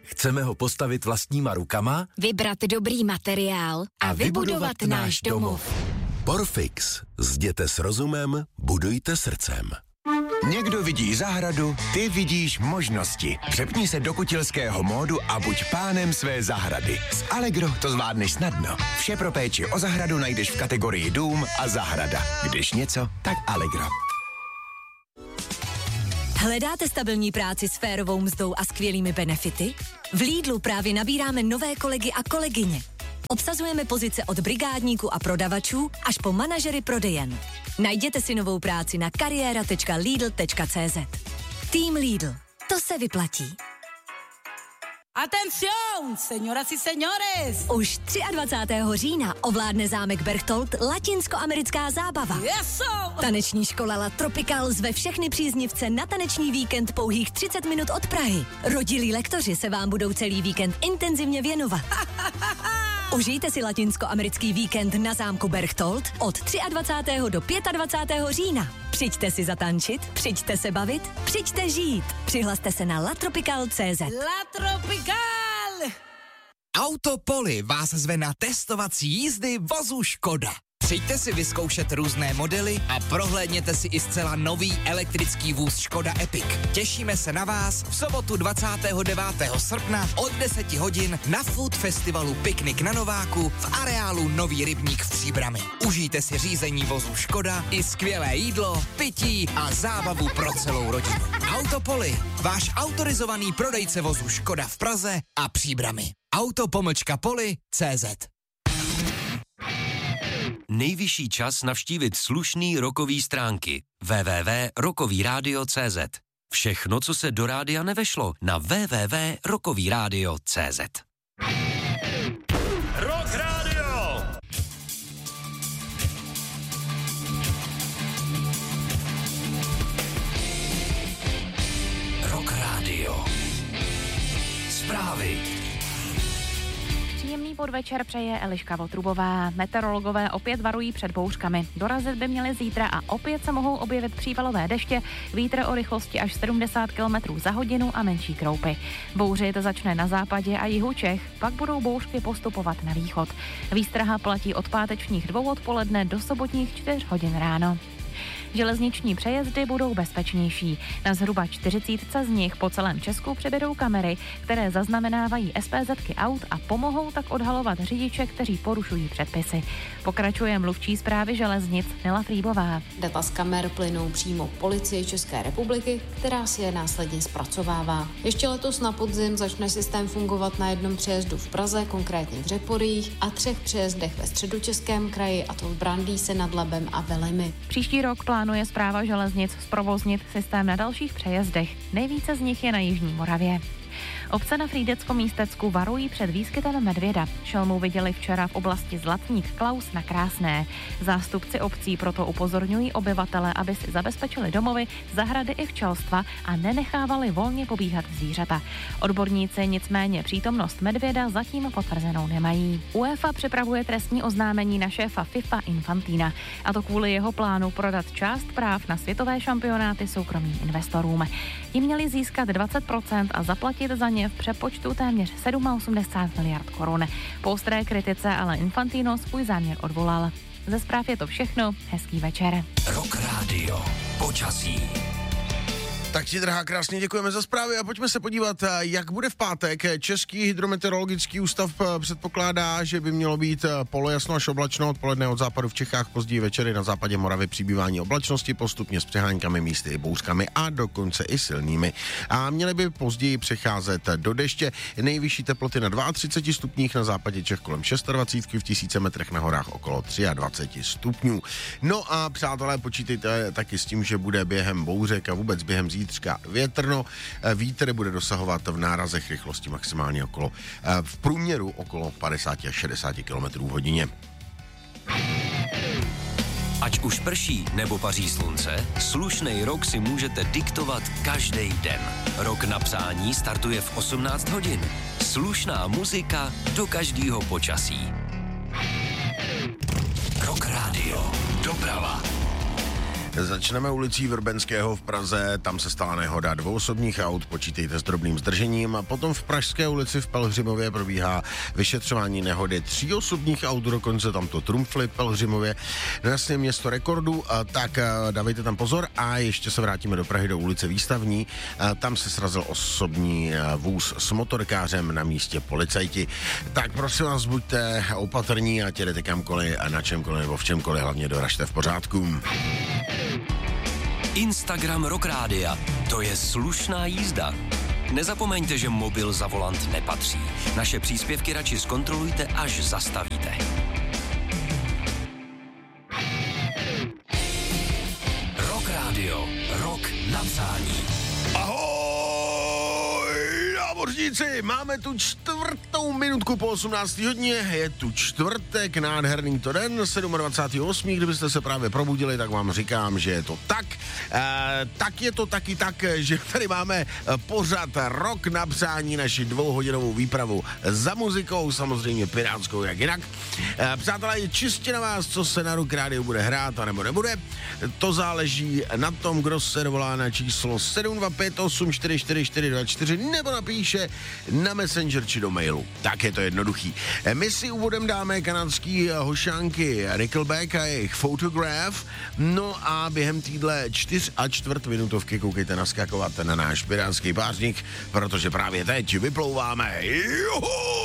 Chceme ho postavit vlastníma rukama? Vybrat dobrý materiál a vybudovat náš domov. Porfix. Zděte s rozumem, budujte srdcem. Někdo vidí zahradu, ty vidíš možnosti. Přepni se do kutilského módu a buď pánem své zahrady. S Allegro to zvládneš snadno. Vše pro péči o zahradu najdeš v kategorii dům a zahrada. Když něco, tak Allegro. Hledáte stabilní práci s férovou mzdou a skvělými benefity? V Lidlu právě nabíráme nové kolegy a kolegyně. Obsazujeme pozice od brigádníků a prodavačů až po manažery prodejen. Najděte si novou práci na kariéra.lidl.cz. Tým Lidl. To se vyplatí. Atención, señoras y señores! Už 23. října ovládne zámek Berchtold latinskoamerická zábava. Eso! Taneční škola La Tropical zve všechny příznivce na taneční víkend pouhých 30 minut od Prahy. Rodilí lektoři se vám budou celý víkend intenzivně věnovat. Užijte si latinskoamerický víkend na zámku Berchtold od 23. do 25. října. Přijďte si zatančit, přijďte se bavit, přijďte žít. Přihlaste se na latropical.cz. La Tropical! Autopoly vás zve na testovací jízdy vozu Škoda. Přijďte si vyzkoušet různé modely a prohlédněte si i zcela nový elektrický vůz Škoda Epic. Těšíme se na vás v sobotu 29. srpna od 10 hodin na Food Festivalu Piknik na Nováku v areálu Nový rybník v Příbrami. Užijte si řízení vozu Škoda i skvělé jídlo, pití a zábavu pro celou rodinu. Autopoly, váš autorizovaný prodejce vozu Škoda v Praze a Příbrami. Auto-poli.cz. Nejvyšší čas navštívit slušný rockový stránky www.rockovyradio.cz. Všechno, co se do rádia nevešlo, na www.rockovyradio.cz. Rock Radio! Rock Radio. Zprávy. Příjemný podvečer přeje Eliška Votrubová. Meteorologové opět varují před bouřkami. Dorazit by měly zítra a opět se mohou objevit přívalové deště, vítr o rychlosti až 70 km za hodinu a menší kroupy. Bouřit začne na západě a jihu Čech, pak budou bouřky postupovat na východ. Výstraha platí od pátečních 2 odpoledne do sobotních 4 hodin ráno. Železniční přejezdy budou bezpečnější. Na zhruba 40 z nich po celém Česku přibědou kamery, které zaznamenávají SPZ-ky aut a pomohou tak odhalovat řidiče, kteří porušují předpisy. Pokračuje mluvčí správy železnic Nela Frýbová. Data z kamer plynou přímo Policii České republiky, která si je následně zpracovává. Ještě letos na podzim začne systém fungovat na jednom přejezdu v Praze, konkrétně v Řeporích, a 3 přejezdech ve Středočeském kraji, a to v Brandýse nad Labem a Velimi. Příští rok plánuje správa železnic zprovoznit systém na dalších přejezdech. Nejvíce z nich je na jižní Moravě. Obce na Frýdecko-Místecku varují před výskytem medvěda. Šelmu viděli včera v oblasti Zlatník Klaus na Krásné. Zástupci obcí proto upozorňují obyvatele, aby si zabezpečili domovy, zahrady i včelstva a nenechávali volně pobíhat zvířata. Odborníci nicméně přítomnost medvěda zatím potvrzenou nemají. UEFA připravuje trestní oznámení na šéfa FIFA Infantina, a to kvůli jeho plánu prodat část práv na světové šampionáty soukromým investorům. Ti měli získat 20% a zaplatit za ně v přepočtu téměř 87 miliard korun. Po ostré kritice ale Infantino svůj záměr odvolal. Ze zpráv je to všechno. Hezký večer. Rock Radio. Počasí. Tak ti, drahá, krásně děkujeme za zprávy a pojďme se podívat, jak bude v pátek. Český hydrometeorologický ústav předpokládá, že by mělo být polojasno až oblačno, odpoledne od západu v Čechách, později večery na západě Moravy přibývání oblačnosti, postupně s přeháňkami, místy i bouřkami a dokonce i silnými. A měly by později přecházet do deště. Nejvyšší teploty na 32 stupních, na západě Čech kolem 26, v 1000 metrech na horách okolo 23 stupňů. No a přátelé, počítejte taky s tím, že bude během bouřek a vůbec během zítřka větrno. Vítr bude dosahovat v nárazech rychlosti maximálně v průměru okolo 50 až 60 km v hodině. Ať už prší nebo paří slunce, slušnej rok si můžete diktovat každý den. Rok na psání startuje v 18 hodin. Slušná muzika do každého počasí. Rock Radio. Doprava. Začneme ulicí Vrbenského v Praze, tam se stala nehoda 2 osobních aut, počítejte s drobným zdržením, a potom v Pražské ulici v Pelhřimově probíhá vyšetřování nehody 3 osobních aut, dokonce tam to trumfli v Pelhřimově. No jasně, město rekordů, tak dávejte tam pozor. A ještě se vrátíme do Prahy, do ulice Výstavní, tam se srazil osobní vůz s motorkářem, na místě policajti. Tak prosím vás, buďte opatrní a jedete kamkoliv a na čemkoliv nebo v čemkoliv, hlavně doražte v pořádku. Instagram Rock Rádia, to je slušná jízda. Nezapomeňte, že mobil za volant nepatří. Naše příspěvky radši zkontrolujte, až zastavíte. Rock Rádio, rok na přání. Námořníci, máme tu 4. minutku po 18. hodině, je tu čtvrtek, nádherný to den, 27.8. Kdybyste se právě probudili, tak vám říkám, že je to tak. Tak je to taky tak, že tady máme pořad Rok na přání, naši 2hodinovou výpravu za muzikou, samozřejmě pirátskou, jak jinak. Přátelé, je čistě na vás, co se na Rock Rádiu bude hrát a nebo nebude. To záleží na tom, kdo se dovolá na číslo 725844424 nebo napíše na Messenger či do mailu. Tak je to jednoduchý. My si úvodem dáme kanadský hošánky Nickelback a jejich Photograph, no a během týdle 4,25 minutovky koukejte naskakovat na náš pirátský pářník, protože právě teď vyplouváme. Juhu!